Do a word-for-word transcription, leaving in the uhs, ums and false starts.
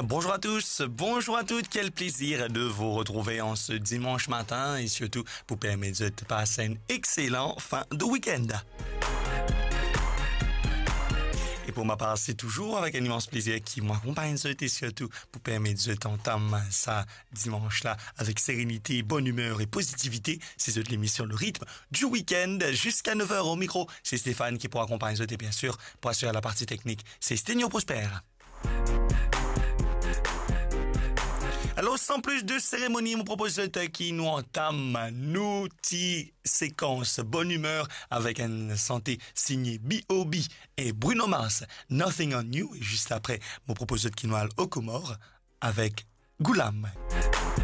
Bonjour à tous, bonjour à toutes, quel plaisir de vous retrouver en ce dimanche matin et surtout pour permettre de passer une excellente fin de week-end. Et pour ma part, c'est toujours avec un immense plaisir qui m'accompagne et surtout pour permettre de t'entamer ça dimanche-là avec sérénité, bonne humeur et positivité. C'est de l'émission Le Rythme du week-end jusqu'à neuf heures au micro. C'est Stéphane qui pourra accompagner et bien sûr pour assurer la partie technique. C'est Sténio Prosper. Alors, sans plus de cérémonie, mon propositeur qui nous entame nous petite séquence bonne humeur avec une santé signée B O B et Bruno Mars, Nothing on You. Et juste après, mon propositeur qui nous a au Comore avec Goulam.